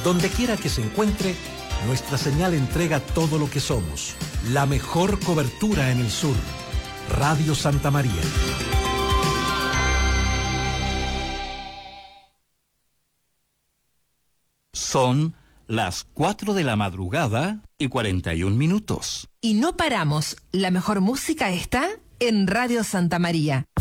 Donde quiera que se encuentre, nuestra señal entrega todo lo que somos. La mejor cobertura en el sur. Radio Santa María. Son las 4 de la madrugada y 41 minutos. Y no paramos. La mejor música está en Radio Santa María.